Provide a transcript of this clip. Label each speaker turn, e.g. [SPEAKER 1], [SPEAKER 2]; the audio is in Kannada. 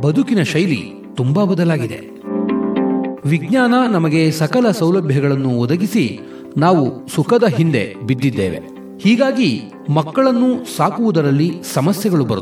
[SPEAKER 1] ಬದುಕಿನ ಶೈಲಿ ತುಂಬಾ ಬದಲಾಗಿದೆ. ವಿಜ್ಞಾನ ನಮಗೆ ಸಕಲ ಸೌಲಭ್ಯಗಳನ್ನು ಒದಗಿಸಿ ನಾವು ಸುಖದ ಹಿಂದೆ ಬಿದ್ದಿದ್ದೇವೆ. ಹೀಗಾಗಿ ಮಕ್ಕಳನ್ನು ಸಾಕುವುದರಲ್ಲಿ ಸಮಸ್ಯೆಗಳು ಬರುತ್ತವೆ.